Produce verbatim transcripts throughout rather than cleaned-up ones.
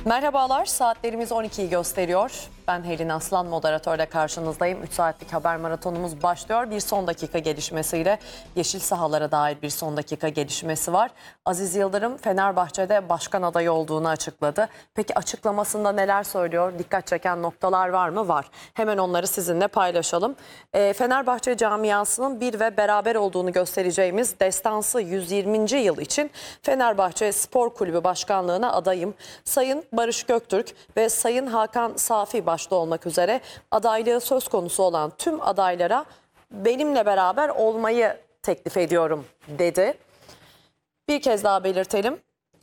Merhabalar, saatlerimiz on ikiyi gösteriyor. Ben Helin Aslan, moderatörle karşınızdayım. üç saatlik haber maratonumuz başlıyor. Bir son dakika gelişmesiyle yeşil sahalara dair bir son dakika gelişmesi var. Aziz Yıldırım Fenerbahçe'de başkan adayı olduğunu açıkladı. Peki açıklamasında neler söylüyor? Dikkat çeken noktalar var mı? Var. Hemen onları sizinle paylaşalım. E, Fenerbahçe camiasının bir ve beraber olduğunu göstereceğimiz destansı yüz yirminci yıl için Fenerbahçe Spor Kulübü Başkanlığı'na adayım. Sayın Barış Göktürk ve Sayın Hakan Safi başta olmak üzere adaylığı söz konusu olan tüm adaylara benimle beraber olmayı teklif ediyorum dedi. Bir kez daha belirtelim.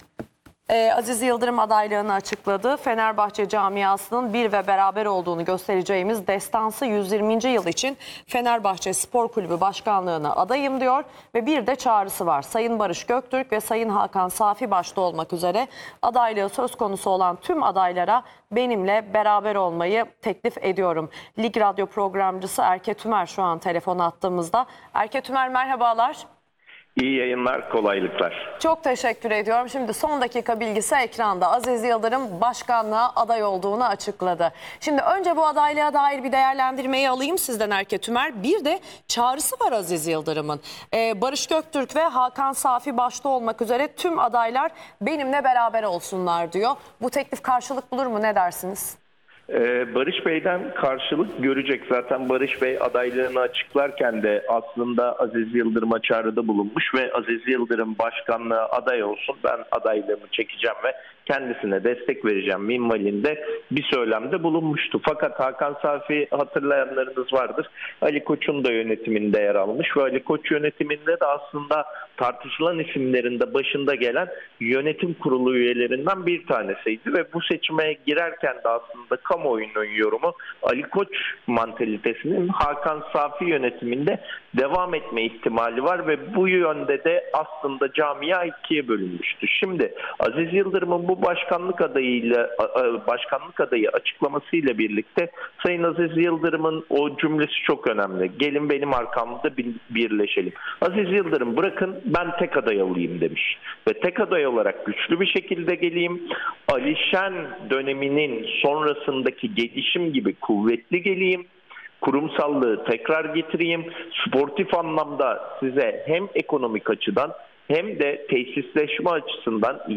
Ee, Aziz Yıldırım adaylığını açıkladı. Fenerbahçe camiasının bir ve beraber olduğunu göstereceğimiz destansı yüz yirminci yıl için Fenerbahçe Spor Kulübü Başkanlığı'na adayım diyor. Ve bir de çağrısı var. Sayın Barış Göktürk ve Sayın Hakan Safi başta olmak üzere adaylığı söz konusu olan tüm adaylara benimle beraber olmayı teklif ediyorum. Lig Radyo programcısı Erke Tümer şu an telefon attığımızda. Erke Tümer, merhabalar. İyi yayınlar, kolaylıklar. Çok teşekkür ediyorum. Şimdi son dakika bilgisi ekranda. Aziz Yıldırım başkanlığa aday olduğunu açıkladı. Şimdi önce bu adaylığa dair bir değerlendirmeyi alayım sizden Erke Tümer. Bir de çağrısı var Aziz Yıldırım'ın. Ee, Barış Göktürk ve Hakan Safi başta olmak üzere tüm adaylar benimle beraber olsunlar diyor. Bu teklif karşılık bulur mu, ne dersiniz? Barış Bey'den karşılık görecek. Zaten Barış Bey adaylığını açıklarken de aslında Aziz Yıldırım'a çağrıda bulunmuş ve Aziz Yıldırım başkanlığa aday olsun, ben adaylığımı çekeceğim ve kendisine destek vereceğim minvalinde bir söylemde bulunmuştu. Fakat Hakan Safi, hatırlayanlarınız vardır, Ali Koç'un da yönetiminde yer almış ve Ali Koç yönetiminde de aslında tartışılan isimlerin de başında gelen yönetim kurulu üyelerinden bir tanesiydi ve bu seçime girerken de aslında kamuoyunun yorumu Ali Koç mantalitesinin Hakan Safi yönetiminde devam etme ihtimali var ve bu yönde de aslında camia ikiye bölünmüştü. Şimdi Aziz Yıldırım'ın bu başkanlık adayıyla başkanlık adayı açıklamasıyla birlikte Sayın Aziz Yıldırım'ın o cümlesi çok önemli. Gelin benim arkamda birleşelim. Aziz Yıldırım bırakın ben tek aday olayım demiş. Ve tek aday olarak güçlü bir şekilde geleyim. Ali Şen döneminin sonrasındaki gelişim gibi kuvvetli geleyim. Kurumsallığı tekrar getireyim. Sportif anlamda size hem ekonomik açıdan hem de tesisleşme açısından